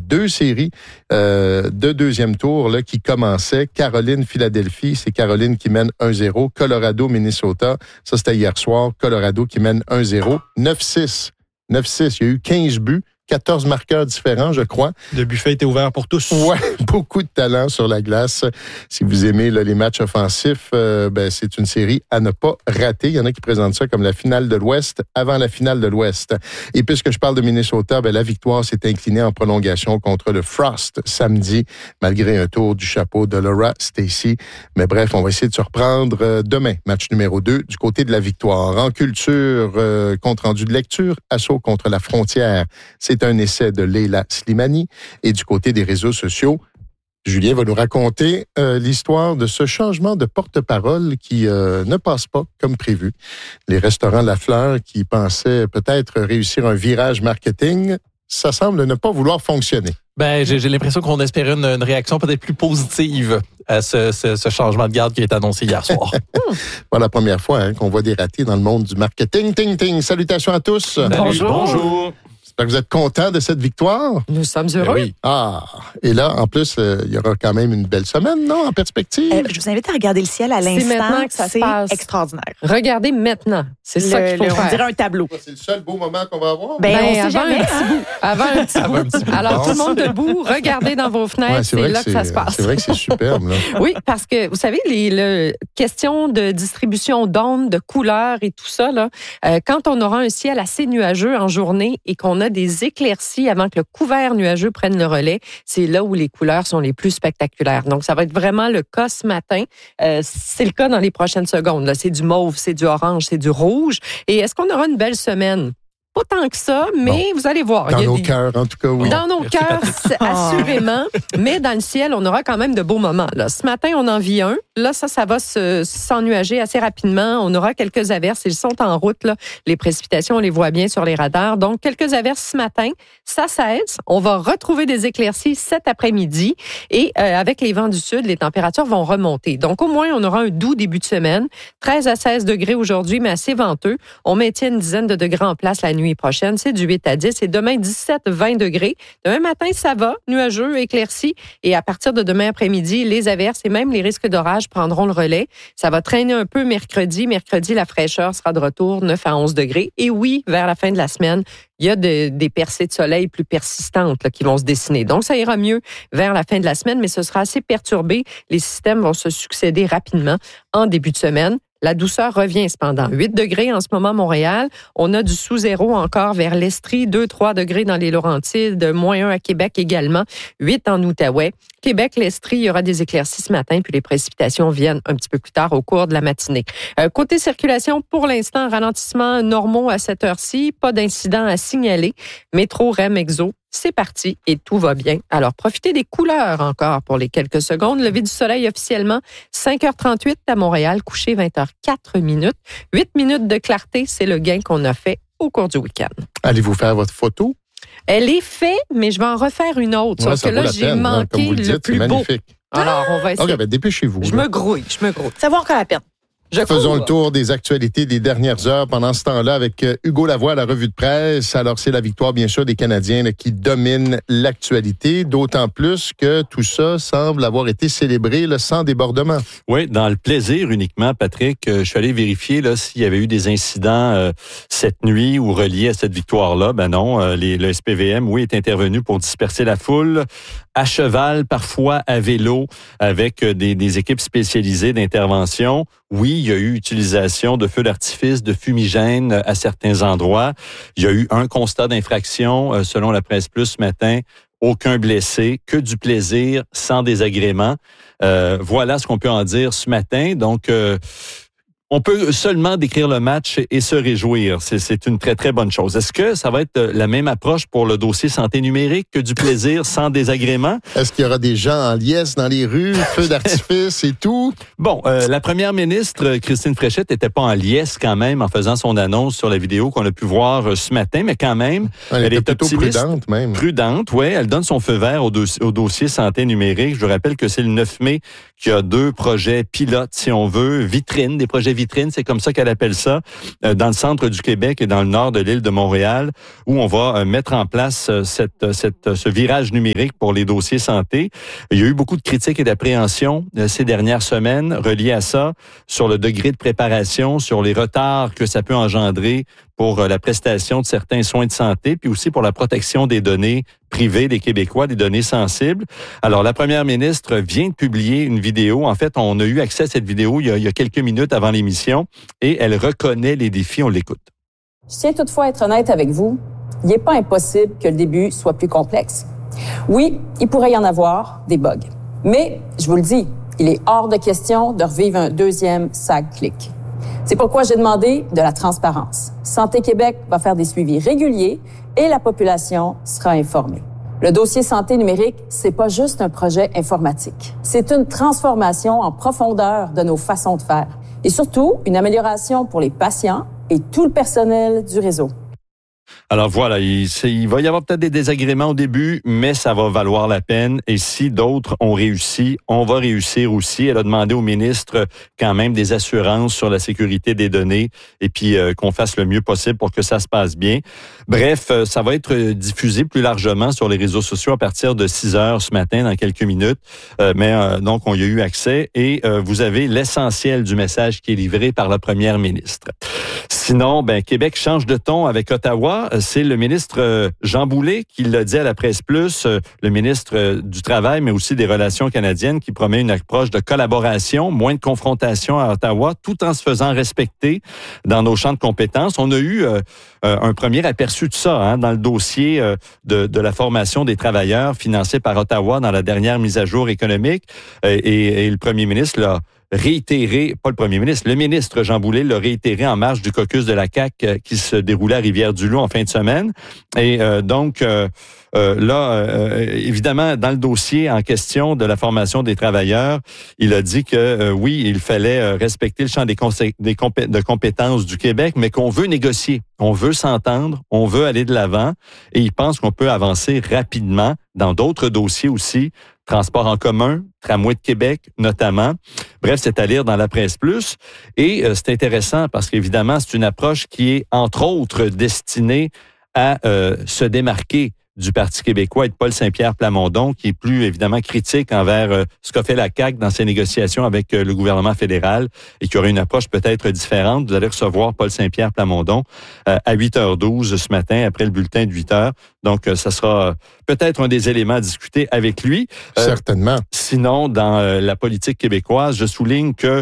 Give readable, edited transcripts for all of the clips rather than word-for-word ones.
deux séries de deuxième tour là, qui commençaient. Caroline-Philadelphie, c'est Caroline qui mène 1-0. Colorado-Minnesota, ça c'était hier soir. Colorado qui mène 1-0. 9-6. 9-6. Il y a eu 15 buts. 14 marqueurs différents, je crois. Le buffet était ouvert pour tous. Ouais, beaucoup de talent sur la glace. Si vous aimez là, les matchs offensifs, c'est une série à ne pas rater. Il y en a qui présentent ça comme la finale de l'Ouest avant la finale de l'Ouest. Et puisque je parle de Minnesota, la victoire s'est inclinée en prolongation contre le Frost samedi, malgré un tour du chapeau de Laura Stacey. Mais bref, on va essayer de se reprendre demain. Match numéro 2 du côté de la victoire. En culture, compte rendu de lecture, assaut contre la frontière. C'est un essai de Leila Slimani. Et du côté des réseaux sociaux, Julien va nous raconter l'histoire de ce changement de porte-parole qui ne passe pas comme prévu. Les restaurants La Fleur qui pensaient peut-être réussir un virage marketing, ça semble ne pas vouloir fonctionner. J'ai l'impression qu'on espérait une réaction peut-être plus positive à ce changement de garde qui a été annoncé hier soir. Pas la première fois qu'on voit des ratés dans le monde du marketing. Ting, ting. Salutations à tous. Bonjour. J'espère que vous êtes contents de cette victoire. Nous sommes heureux. Oui. Et là, en plus, il y aura quand même une belle semaine, non, en perspective? Je vous invite à regarder le ciel à l'instant. C'est maintenant que ça se passe. C'est extraordinaire. Regardez maintenant. C'est ça qu'il faut faire. On dirait un tableau. C'est le seul beau moment qu'on va avoir? On sait jamais. Avant un petit bout. Alors, tout le monde debout, regardez dans vos fenêtres. C'est là que ça se passe. C'est vrai que c'est superbe. Là. Oui, parce que, vous savez, les questions de distribution d'ondes, de couleurs et tout ça, là, quand on aura un ciel assez nuageux en journée et qu'on a des éclaircies avant que le couvert nuageux prenne le relais, c'est là où les couleurs sont les plus spectaculaires. Donc, ça va être vraiment le cas ce matin. C'est le cas dans les prochaines secondes. Là. C'est du mauve, c'est du orange, c'est du rouge. Et est-ce qu'on aura une belle semaine? Pas tant que ça, mais vous allez voir. Dans nos cœurs, en tout cas, oui. Dans nos cœurs, assurément. Mais dans le ciel, on aura quand même de beaux moments. Là. Ce matin, on en vit un. Là, ça va s'ennuager assez rapidement. On aura quelques averses. Ils sont en route. Là. Les précipitations, on les voit bien sur les radars. Donc, quelques averses ce matin. Ça cesse. On va retrouver des éclaircies cet après-midi. Et avec les vents du sud, les températures vont remonter. Donc, au moins, on aura un doux début de semaine. 13 à 16 degrés aujourd'hui, mais assez venteux. On maintient une dizaine de degrés en place la nuit prochaine, c'est du 8 à 10 et demain 17-20 degrés. Demain matin, ça va, nuageux, éclairci et à partir de demain après-midi, les averses et même les risques d'orage prendront le relais. Ça va traîner un peu mercredi. Mercredi, la fraîcheur sera de retour 9 à 11 degrés. Et oui, vers la fin de la semaine, il y a des percées de soleil plus persistantes là, qui vont se dessiner. Donc, ça ira mieux vers la fin de la semaine, mais ce sera assez perturbé. Les systèmes vont se succéder rapidement en début de semaine. La douceur revient cependant. 8 degrés en ce moment à Montréal. On a du sous-zéro encore vers l'Estrie. 2-3 degrés dans les Laurentides. -1 à Québec également. 8 en Outaouais. Québec, l'Estrie, il y aura des éclaircies ce matin, puis les précipitations viennent un petit peu plus tard au cours de la matinée. Côté circulation, pour l'instant, ralentissement normaux à cette heure-ci. Pas d'incident à signaler. Métro, REM, Exo. C'est parti et tout va bien. Alors, profitez des couleurs encore pour les quelques secondes. Lever du soleil officiellement, 5h38 à Montréal, coucher 20h04 minutes. 8 minutes de clarté, c'est le gain qu'on a fait au cours du week-end. Allez-vous faire votre photo? Elle est faite, mais je vais en refaire une autre. Sauf que là, j'ai manqué comme vous le dites, plus c'est beau. magnifique. Alors, on va essayer. OK, dépêchez-vous. Je me grouille. Ça vaut encore la peine. Faisons le tour des actualités des dernières heures pendant ce temps-là avec Hugo Lavoie à la revue de presse. Alors, c'est la victoire, bien sûr, des Canadiens là, qui dominent l'actualité, d'autant plus que tout ça semble avoir été célébré là, sans débordement. Oui, dans le plaisir uniquement, Patrick. Je suis allé vérifier là, s'il y avait eu des incidents cette nuit ou reliés à cette victoire-là. Ben non, le SPVM, oui, est intervenu pour disperser la foule à cheval, parfois à vélo, avec des équipes spécialisées d'intervention. Oui, il y a eu utilisation de feux d'artifice, de fumigènes à certains endroits. Il y a eu un constat d'infraction, selon la Presse Plus ce matin. Aucun blessé, que du plaisir, sans désagrément. Voilà ce qu'on peut en dire ce matin. Donc, on peut seulement décrire le match et se réjouir. C'est une très, très bonne chose. Est-ce que ça va être la même approche pour le dossier santé numérique, que du plaisir sans désagrément? Est-ce qu'il y aura des gens en liesse dans les rues, feux d'artifice et tout? Bon, la première ministre, Christine Fréchette, n'était pas en liesse quand même en faisant son annonce sur la vidéo qu'on a pu voir ce matin, mais quand même, elle est plutôt optimiste, prudente même. Prudente, oui. Elle donne son feu vert au dossier santé numérique. Je vous rappelle que c'est le 9 mai qu'il y a 2 projets pilotes, si on veut, vitrines, des projets vitrines vitrine, c'est comme ça qu'elle appelle ça, dans le centre du Québec et dans le nord de l'île de Montréal, où on va mettre en place ce virage numérique pour les dossiers santé. Il y a eu beaucoup de critiques et d'appréhensions ces dernières semaines reliées à ça, sur le degré de préparation, sur les retards que ça peut engendrer pour la prestation de certains soins de santé, puis aussi pour la protection des données privées des Québécois, des données sensibles. Alors, la première ministre vient de publier une vidéo. En fait, on a eu accès à cette vidéo il y a quelques minutes avant l'émission et elle reconnaît les défis. On l'écoute. Je tiens toutefois à être honnête avec vous. Il n'est pas impossible que le début soit plus complexe. Oui, il pourrait y en avoir des bugs. Mais, je vous le dis, il est hors de question de revivre un deuxième SAG-CLIC. C'est pourquoi j'ai demandé de la transparence. Santé Québec va faire des suivis réguliers et la population sera informée. Le dossier santé numérique, c'est pas juste un projet informatique. C'est une transformation en profondeur de nos façons de faire. Et surtout, une amélioration pour les patients et tout le personnel du réseau. Alors voilà, il va y avoir peut-être des désagréments au début, mais ça va valoir la peine. Et si d'autres ont réussi, on va réussir aussi. Elle a demandé au ministre quand même des assurances sur la sécurité des données et puis qu'on fasse le mieux possible pour que ça se passe bien. Bref, ça va être diffusé plus largement sur les réseaux sociaux à partir de 6 heures ce matin, dans quelques minutes. Donc, on y a eu accès et vous avez l'essentiel du message qui est livré par la première ministre. Sinon, Québec change de ton avec Ottawa. C'est le ministre Jean Boulet qui l'a dit à la Presse Plus, le ministre du Travail, mais aussi des Relations canadiennes, qui promet une approche de collaboration, moins de confrontation à Ottawa, tout en se faisant respecter dans nos champs de compétences. On a eu un premier aperçu de ça dans le dossier de la formation des travailleurs financé par Ottawa dans la dernière mise à jour économique. Et le premier ministre l'a réitéré, pas le premier ministre, le ministre Jean Boulet l'a réitéré en marge du caucus de la CAQ qui se déroulait à Rivière-du-Loup en fin de semaine. Et évidemment, dans le dossier en question de la formation des travailleurs, il a dit que oui, il fallait respecter le champ de compétences du Québec, mais qu'on veut négocier, on veut s'entendre, on veut aller de l'avant et il pense qu'on peut avancer rapidement dans d'autres dossiers aussi. Transport en commun, Tramway de Québec notamment. Bref, c'est à lire dans la Presse Plus. Et c'est intéressant parce qu'évidemment, c'est une approche qui est, entre autres, destinée à se démarquer du Parti québécois et de Paul Saint-Pierre Plamondon, qui est plus évidemment critique envers ce qu'a fait la CAQ dans ses négociations avec le gouvernement fédéral et qui aurait une approche peut-être différente. Vous allez recevoir Paul Saint-Pierre Plamondon à 8h12 ce matin, après le bulletin de 8h. Donc, ça sera peut-être un des éléments à discuter avec lui. Certainement. Sinon, dans la politique québécoise, je souligne que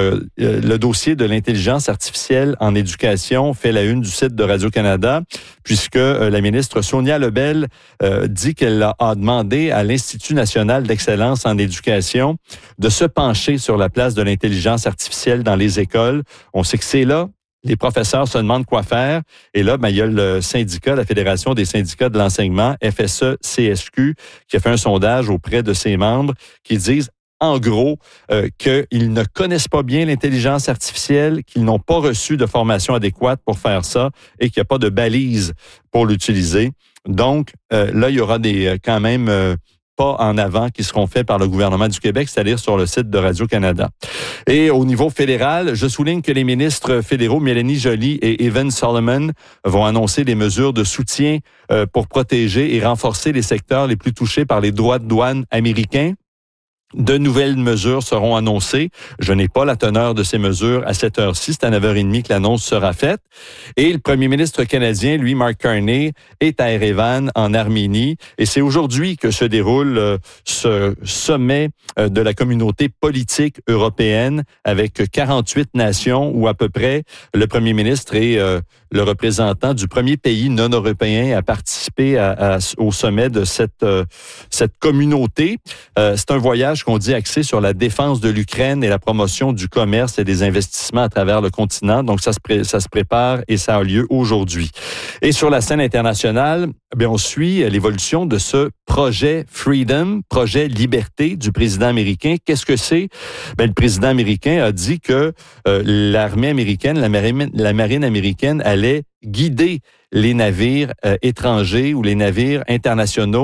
le dossier de l'intelligence artificielle en éducation fait la une du site de Radio-Canada, puisque la ministre Sonia Lebel dit qu'elle a demandé à l'Institut national d'excellence en éducation de se pencher sur la place de l'intelligence artificielle dans les écoles. On sait que c'est là. Les professeurs se demandent quoi faire. Et là, il y a le syndicat, la Fédération des syndicats de l'enseignement, FSE-CSQ, qui a fait un sondage auprès de ses membres qui disent, en gros, qu'ils ne connaissent pas bien l'intelligence artificielle, qu'ils n'ont pas reçu de formation adéquate pour faire ça et qu'il n'y a pas de balises pour l'utiliser. Donc, là, il y aura quand même pas en avant qui seront faits par le gouvernement du Québec, c'est-à-dire sur le site de Radio-Canada. Et au niveau fédéral, je souligne que les ministres fédéraux Mélanie Joly et Evan Solomon vont annoncer des mesures de soutien pour protéger et renforcer les secteurs les plus touchés par les droits de douane américains. De nouvelles mesures seront annoncées. Je n'ai pas la teneur de ces mesures à cette heure-ci. C'est à 9h30 que l'annonce sera faite. Et le premier ministre canadien, lui, Mark Carney, est à Erevan, en Arménie. Et c'est aujourd'hui que se déroule ce sommet de la communauté politique européenne avec 48 nations où à peu près le premier ministre est le représentant du premier pays non européen à participer au sommet de cette communauté. C'est un voyage qu'on dit axé sur la défense de l'Ukraine et la promotion du commerce et des investissements à travers le continent. Donc, ça se prépare et ça a lieu aujourd'hui. Et sur la scène internationale, on suit l'évolution de ce projet Freedom, projet Liberté du président américain. Qu'est-ce que c'est? Le président américain a dit que l'armée américaine, la marine américaine allait guider les navires étrangers ou les navires internationaux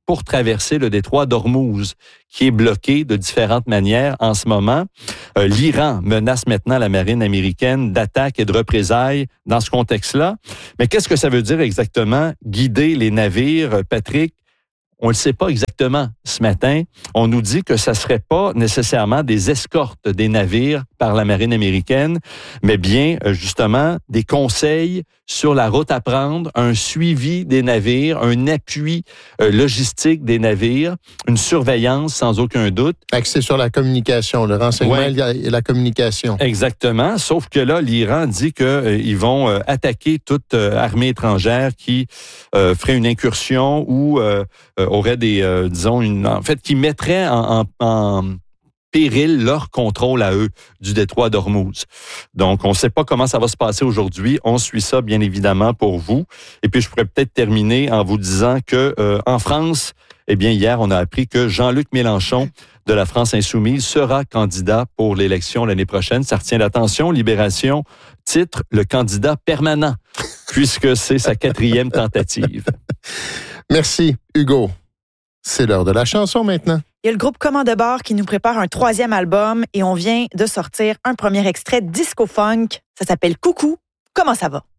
pour traverser le détroit d'Ormuz, qui est bloqué de différentes manières en ce moment. L'Iran menace maintenant la marine américaine d'attaques et de représailles dans ce contexte-là. Mais qu'est-ce que ça veut dire exactement, guider les navires, Patrick? On ne le sait pas exactement ce matin. On nous dit que ça ne serait pas nécessairement des escortes des navires par la marine américaine, mais bien justement des conseils sur la route à prendre, un suivi des navires, un appui logistique des navires, une surveillance sans aucun doute. Axé sur la communication, le renseignement et la communication. Exactement, sauf que là, l'Iran dit qu'ils vont attaquer toute armée étrangère qui ferait une incursion ou aurait des, qui mettrait en péril leur contrôle à eux du détroit d'Ormuz. Donc, on ne sait pas comment ça va se passer aujourd'hui. On suit ça, bien évidemment, pour vous. Et puis, je pourrais peut-être terminer en vous disant que en France, eh bien, hier, on a appris que Jean-Luc Mélenchon de la France insoumise sera candidat pour l'élection l'année prochaine. Ça retient l'attention. Libération titre le candidat permanent, puisque c'est sa 4e tentative. Merci, Hugo. C'est l'heure de la chanson maintenant. Il y a le groupe Commande Bar qui nous prépare un 3e album et on vient de sortir un premier extrait disco-funk. Ça s'appelle Coucou, comment ça va?